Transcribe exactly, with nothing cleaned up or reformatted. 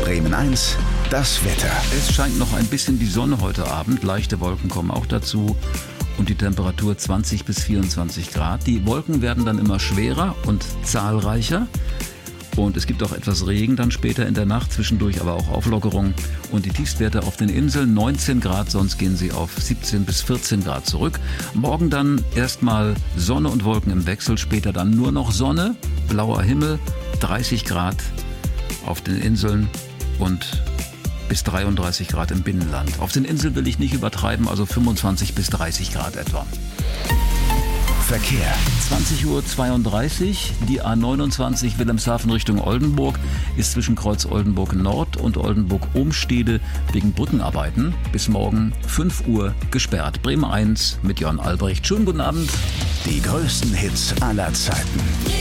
Bremen eins, das Wetter. Es scheint noch ein bisschen die Sonne heute Abend. Leichte Wolken kommen auch dazu. Und die Temperatur zwanzig bis vierundzwanzig Grad. Die Wolken werden dann immer schwerer und zahlreicher. Und es gibt auch etwas Regen dann später in der Nacht, zwischendurch aber auch Auflockerung. Und die Tiefstwerte auf den Inseln neunzehn Grad, sonst gehen sie auf siebzehn bis vierzehn Grad zurück. Morgen dann erstmal Sonne und Wolken im Wechsel, später dann nur noch Sonne, blauer Himmel, dreißig Grad auf den Inseln und bis dreiunddreißig Grad im Binnenland. Auf den Inseln will ich nicht übertreiben, also fünfundzwanzig bis dreißig Grad etwa. Verkehr. zwanzig Uhr zweiunddreißig, die A neunundzwanzig Wilhelmshaven Richtung Oldenburg ist zwischen Kreuz Oldenburg Nord und Oldenburg Umstede wegen Brückenarbeiten bis morgen fünf Uhr gesperrt. Bremen eins mit Jon Albrecht. Schönen guten Abend. Die größten Hits aller Zeiten.